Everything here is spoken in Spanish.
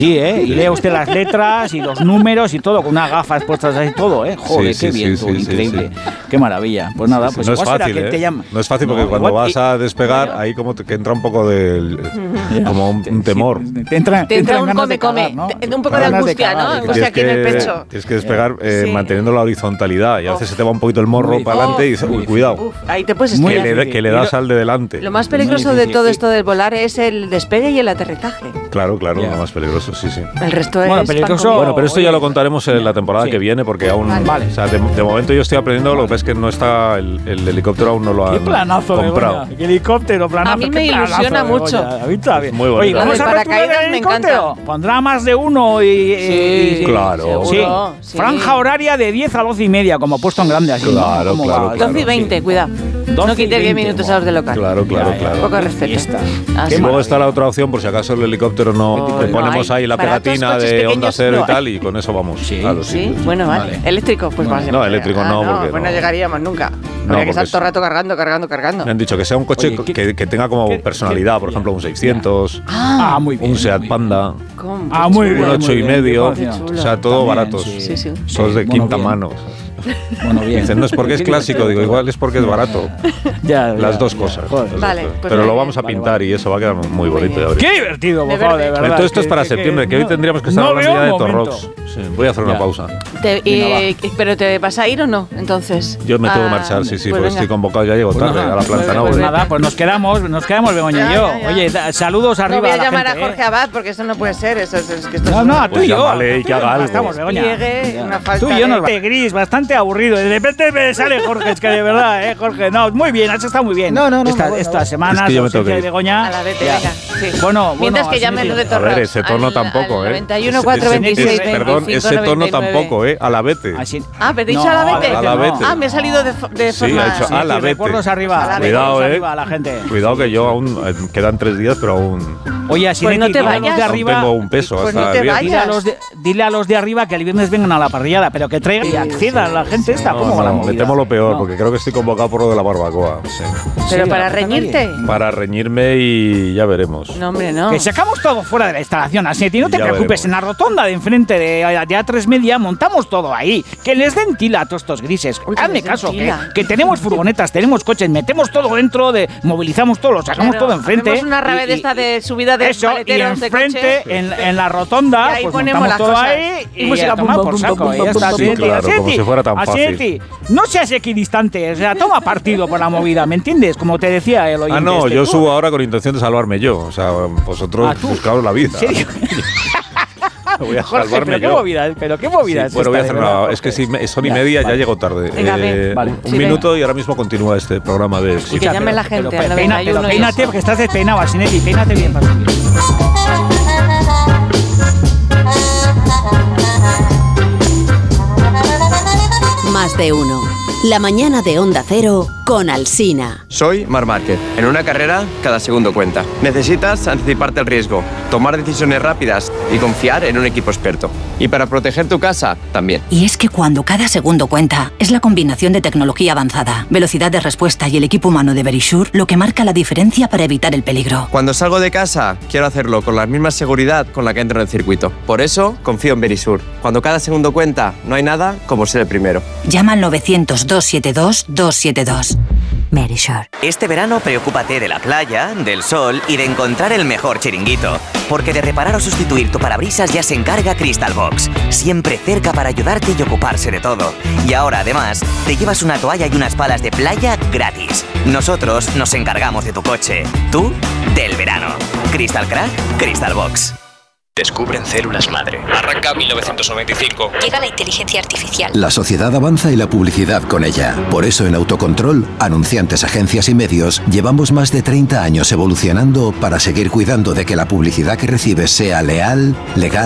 Sí, y lee usted las letras y los números y todo, con unas gafas puestas ahí todo, Joder, qué bien, increíble. Qué maravilla. Pues nada, pues no es fácil, te llama. No es fácil porque cuando vas a despegar, ahí como que entra un poco de como un temor. Te entra un come, ¿no? Un poco de angustia, ¿no? Angustia aquí en el pecho. Tienes que despegar manteniendo la horizontalidad y a veces se te va un poquito el morro para adelante y dices, cuidado. Ahí te puedes estallar. Que le das al de delante. Lo más peligroso de todo esto del volar es el despegue y el aterrizaje. Claro, lo más peligroso, sí. El resto es peligroso. Bueno, pero esto ya lo contaremos en la temporada que viene porque aún... Vale. O sea, de momento yo estoy aprendiendo, lo que es que no está el helicóptero, aún no lo han comprado. ¿Qué helicóptero, planazo? A mí me ilusiona mucho. Muy bueno. Oye, vamos a paracaídas, me encanta. Pondrá más de uno y claro. Seguro, sí. Franja horaria de 10 a 12 y media, como puesto en grande así. Claro. 12 y 20, cuidado. No quites 10 minutos a los del local. Claro. Un poco de respeto. Y luego está la otra opción, por si acaso el helicóptero le ponemos ahí la pegatina de Onda Cero y tal, y con eso vamos. Sí, bueno, vale. Eléctrico, pues más. No, eléctrico no, porque pues no llegaríamos nunca. Habría que estar todo el rato cargando. Me han dicho que sea un coche que tenga como personalidad, por ejemplo, un 600, muy bien, un Seat Panda, muy bien, un 8,5, o sea, todo baratos. Todos de quinta mano. Bueno, bien. Dicen, no es porque es clásico, digo, igual es porque es barato. Las dos cosas. Vale, pero lo vamos a pintar y eso va a quedar muy bonito. Qué divertido, por favor, de verdad. Entonces esto es para septiembre, que hoy tendríamos que estar hablando ya de Torrox. Sí, voy a hacer una pausa. ¿Pero te vas a ir o no, entonces? Yo me tengo que marchar, sí, porque estoy convocado, ya llego tarde a la planta. Pues nada, pues nos quedamos Begoña y yo. Oye, saludos arriba. No voy a llamar a Jorge Abad porque eso no puede ser. No, tú y yo. Vale, y que haga algo. Estamos, Begoña. Una falta tú y yo nos vamos. Gris, bastante aburrido. De repente me sale Jorge, es que de verdad, Jorge. No, muy bien, has estado muy bien. No. Esta semana, de Begoña. A la vete, venga. Sí. Bueno, mientras que llamen los de Torrox. A ver, ese tono tampoco, 91 426 Perdón, ese tono tampoco, a la vete. ¿Pero he dicho a la vete? Me ha salido de forma... Sí, ha hecho a la vete. Recuerdos arriba. Cuidado, arriba a la gente. Cuidado que yo aún quedan 3 días, pero aún... Oye, así pues no te vayas. De arriba, tengo un peso pues hasta no te vayas. Dile a los de arriba que el viernes vengan a la parrillada, pero que traigan y accedan a la gente esta. ¿Cómo va la movida? Me temo lo peor, porque creo que estoy convocado por lo de la barbacoa. Sí. ¿Pero para reñirte? Para reñirme y ya veremos. No, hombre, no. Que sacamos todo fuera de la instalación, Asieti. No te preocupes, veremos. En la rotonda de enfrente de A3 Media montamos todo ahí. Que les den tila a todos estos grises. Hazme caso, que tenemos furgonetas, tenemos coches, metemos todo dentro, movilizamos todo, lo sacamos todo enfrente. Hacemos una rave de esta de subida de maleteros de coche. Y enfrente, en la rotonda, y ahí pues ponemos montamos todo las cosas. ahí y música por saco. Ya está, claro, como si fuera tan fácil. No seas equidistante, o sea, toma partido por la movida, ¿me entiendes? Como te decía el oyente. No, yo subo ahora con intención de salvarme yo. O sea, vosotros buscaos la vida. ¿En serio? Voy a Jorge, salvarme pero qué movida es bueno, esta, voy a hacer una... Es que si son y media, ya llego tarde. Venga, un minuto y ahora mismo continúa este programa de... Y que llame la gente al 91. Peínate, porque estás despeinado, Asinetti. Peínate bien para subir. Más de uno. La mañana de Onda Cero con Alsina. Soy Marc Márquez. En una carrera, cada segundo cuenta. Necesitas anticiparte al riesgo, tomar decisiones rápidas y confiar en un equipo experto. Y para proteger tu casa, también. Y es que cuando cada segundo cuenta, es la combinación de tecnología avanzada, velocidad de respuesta y el equipo humano de Verisure lo que marca la diferencia para evitar el peligro. Cuando salgo de casa, quiero hacerlo con la misma seguridad con la que entro en el circuito. Por eso, confío en Verisure. Cuando cada segundo cuenta, no hay nada como ser el primero. Llama al 900-272-272. Verisure. Este verano preocúpate de la playa, del sol y de encontrar el mejor chiringuito. Porque de reparar o sustituir tu parabrisas ya se encarga Crystal Box. Siempre cerca para ayudarte y ocuparse de todo. Y ahora, además, te llevas una toalla y unas palas de playa gratis. Nosotros nos encargamos de tu coche. Tú, del verano. Crystal Crack, Crystal Box. Descubren células madre. Arranca 1995. Llega la inteligencia artificial. La sociedad avanza y la publicidad con ella. Por eso en Autocontrol, anunciantes, agencias y medios, llevamos más de 30 años evolucionando para seguir cuidando de que la publicidad que recibes sea leal, legal